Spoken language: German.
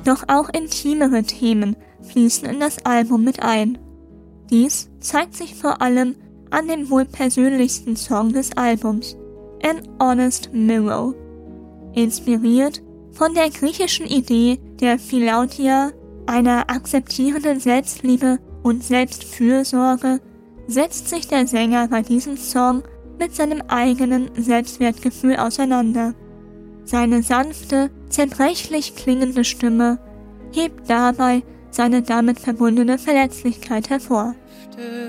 Doch auch intimere Themen fließen in das Album mit ein. Dies zeigt sich vor allem an dem wohl persönlichsten Song des Albums, An Honest Mirror. Inspiriert von der griechischen Idee der Philautia, einer akzeptierenden Selbstliebe und Selbstfürsorge, setzt sich der Sänger bei diesem Song mit seinem eigenen Selbstwertgefühl auseinander. Seine sanfte, zerbrechlich klingende Stimme hebt dabei seine damit verbundene Verletzlichkeit hervor.